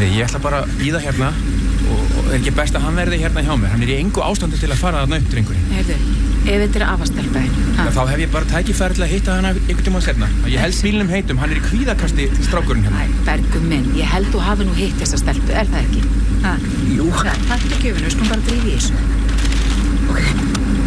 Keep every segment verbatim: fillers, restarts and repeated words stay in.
Heyrðu, ég ætla bara að bíða hérna og, og er ekki best að hann verði hérna hjá mér. Hann er í engu ástandi til að fara þarna upp, drengurinn. Heyrðu, ef þetta er afastelpaðin. Þá hef ég bara tækifæri til að hitta hana einhvern tímann seinna. Ég held bílnum heitum, hann er í kvíðakasti strákurinn hérna. Æ, Bergur minn, ég held þú hafi nú hitt þessa stelpu, er það ekki? Ha? Jú. Það er ekki gjöfinu, við skulum bara drífa í þessu. Ok.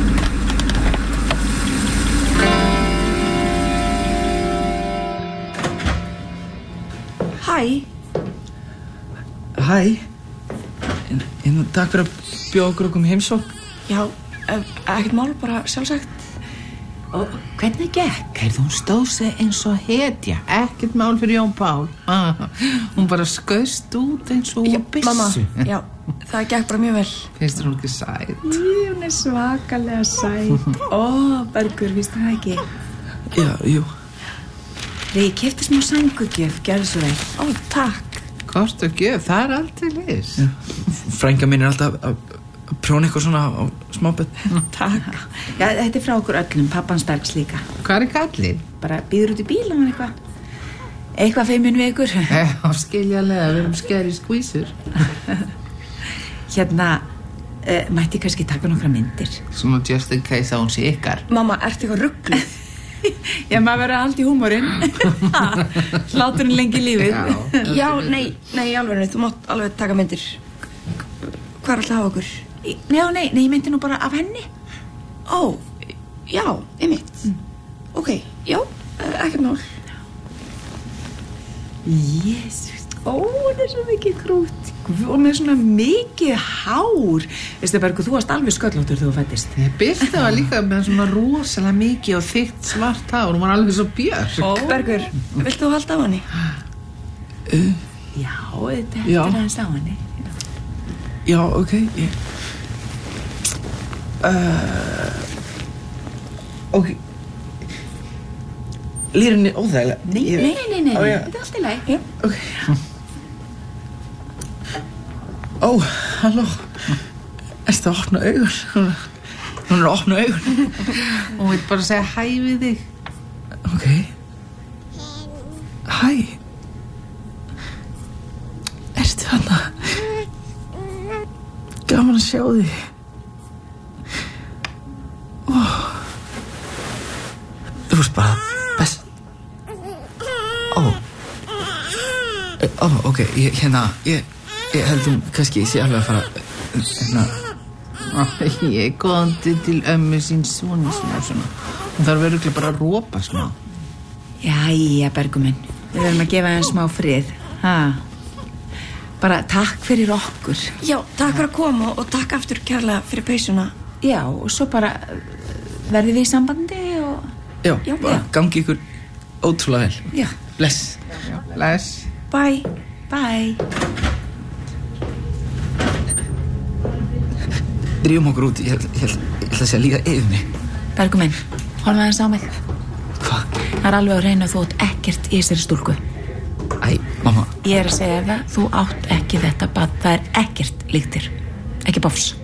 Hæ. Hæ. En, en takk fyrir að bjóða okkur okkur um heimsókn. Já, ekkert mál, bara sjálfsagt. Og hvernig gekk? Heyrðu, hún stóð sig eins og hetja. Ekkert mál fyrir Jón Pál. Ah, hún bara skaust út eins og Já, byssu. mamma, já, það gekk bara mjög vel. Finnst þér hún ekki sæt? Í, hún er svakalega sæt. Ó, Bergur, víst það ekki? Já, jú. Þegar ég keypti smá sængugjöf, gerðu svo vel. Ó, takk. Kort og gjöf, það er aldrei lis. Frænka mín er alltaf að prjóna eitthvað svona á smábett. Takk. Já, þetta er frá okkur öllum, pappans Bergs líka. Hvað er kallinn? Bara býður út í bílum og eitthvað. Eitthvað feimin við ykkur. Já, skiljanlega, við erum skeri skvísur. Hérna, uh, mætti kannski taka nokkra myndir. Svona just in case að hún sé ykkar. Mamma, ertu eitthvað ruggluð? Já, maður verður allt í húmorinn. Hláturinn lengi lífið. Já. Já, nei, nei, í alveg, þú mátt alveg taka myndir. Hvað er alltaf að hafa okkur? Já, nei, nei, ég myndi nú bara af henni. Ó, já, einmitt. Mm. Ok, já, ekkert mál. Jésus, ó, hún er svo mikið krútt. Hún er svona mikið hár. Veistu, Bergur, þú varst alveg sköllóttur þegar þú fæddist. Ég byrsti var líka með svona rosalega mikið og þykkt svart hár. Hún var alveg svo björk. Ó, Bergur, viltu þú halda á henni? Uh, Já, þetta Já. er aðeins á henni. já, ok. Ég... Uh, ok. Líður henni óþægilega? Nei, Ég- nei, nei, nei, Á, nei. já. Þetta er allt í lagi. Já. Ok. Ó, halló. Ertu að opna augun? Hún hún er að opna augun. Hún vil bara segja hæ við þig. Ok. Hæ. Ertu þarna? Gaman að sjá þig. Ó. Þú veist bara best. Ó. Ó, ok, ég, hérna, ég, ég heldum kannski sé alveg að fara, hérna, Ég góðandi til ömmu sín svona smá svona. Hún þarf örugglega bara að rópa smá. Jæja, Bergur minn. Við verðum að gefa henn smá frið. Ha. Bara takk fyrir okkur. Já, takk fyrir að koma og takk aftur kærlega fyrir peysuna. Já, og svo bara verðum við í sambandi og... já, Já, bara já. gangi ykkur ótrúlega vel. Já. Bless. Bless. Bye. Bye. Drífum okkur út, ég ætla, ég ætla, ég ætla að segja líka yfir mig. Bergur minn, horfa aðeins á mig. Hvað? Það er alveg að reyna að þú átt ekkert í þessari stúlku. Æ, mamma. Ég er að segja það, þú átt ekki þetta bad. Það er ekkert líktir. Ekki bofs.